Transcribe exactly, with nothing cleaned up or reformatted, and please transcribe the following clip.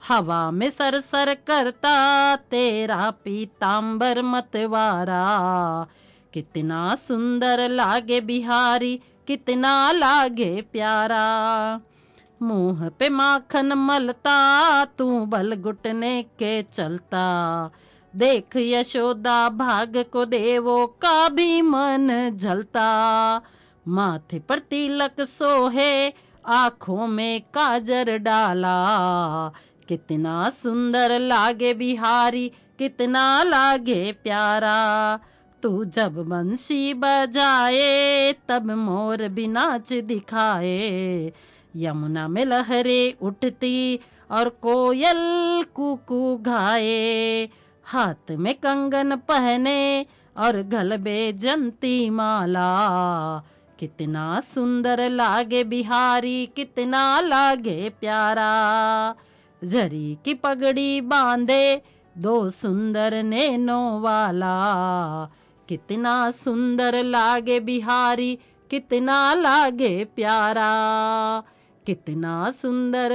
हवा में sir sir करता तेरा पीतांबर मतवारा। कितना सुंदर लागे बिहारी, कितना लागे प्यारा। मुंह पे माखन मलता तू बल घुटने के चलता। देख यशोदा भाग को देवों का भी मन झलता। माथे पर तिलक सोहे, आंखों में काजर डाला। कितना सुंदर लागे बिहारी, कितना लागे प्यारा। तू जब बंसी बजाए तब मोर भी नाच दिखाए। यमुना में लहरें उठती और कोयल कूकू गाए। हाथ में कंगन पहने और गलबे जंती माला। कितना सुंदर लागे बिहारी, कितना लागे प्यारा। जरी की पगड़ी बांधे दो सुंदर नैनों वाला। कितना सुंदर लागे बिहारी, कितना लागे प्यारा। कितना सुंदर